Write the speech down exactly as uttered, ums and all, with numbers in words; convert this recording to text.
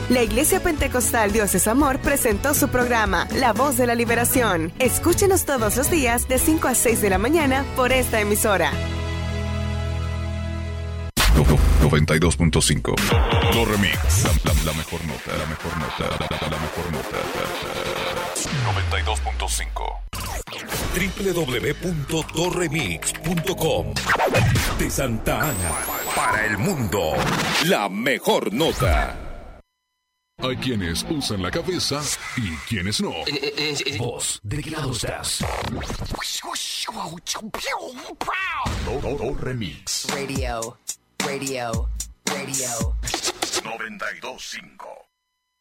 La Iglesia Pentecostal Dios es Amor presentó su programa La Voz de la Liberación. Escúchenos todos los días de cinco a seis de la mañana por esta emisora. noventa y dos punto cinco. Lo remix. La, la, la mejor nota, la mejor nota, la, la, la mejor nota. noventa y dos punto cinco. doble u doble u doble u punto torremix punto com. De Santa Ana para el mundo. La mejor nota. Hay quienes usan la cabeza y quienes no. Eh, eh, eh, Vos, ¿de qué lado estás? Do, do, do, remix. Radio, radio, radio. noventa y dos punto cinco.